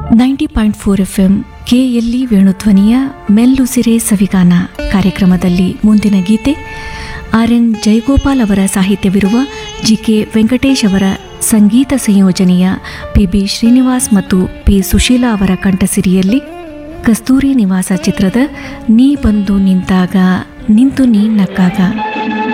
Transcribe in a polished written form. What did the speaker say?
90.4 FM KLE ವೇಣುಧ್ವನಿಯ ಮೆಲ್ಲುಸಿರೆ ಸವಿಗಾನ ಕಾರ್ಯಕ್ರಮದಲ್ಲಿ ಮುಂದಿನ ಗೀತೆ R N. Jayagopal ಅವರ ಸಾಹಿತ್ಯವಿರುವ ಜಿ.ಕೆ. ವೆಂಕಟೇಶ್ ಅವರ ಸಂಗೀತ ಸಂಯೋಜನೆಯ ಪಿ.ಬಿ. ಶ್ರೀನಿವಾಸ್ ಮತ್ತು ಪಿ. ಸುಶೀಲಾ ಅವರ ಕಂಠಸಿರಿಯಲ್ಲಿ ಕಸ್ತೂರಿ ನಿವಾಸ ಚಿತ್ರದ ನೀ ಬಂದು ನಿಂತಾಗ ನಿಂತು ನೀ ನಕ್ಕಾಗ.